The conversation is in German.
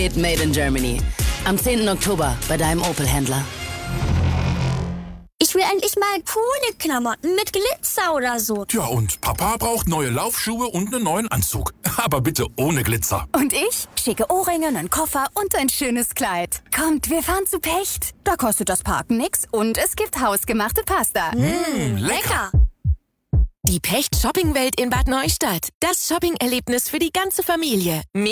Made in Germany. Am 10. Oktober bei deinem Opel-Händler. Ich will endlich mal coole Klamotten mit Glitzer oder so. Tja, und Papa braucht neue Laufschuhe und einen neuen Anzug. Aber bitte ohne Glitzer. Und ich? Schicke Ohrringe, einen Koffer und ein schönes Kleid. Kommt, wir fahren zu Pecht. Da kostet das Parken nix und es gibt hausgemachte Pasta. Lecker. Die Pecht Shoppingwelt in Bad Neustadt. Das Shopping-Erlebnis für die ganze Familie.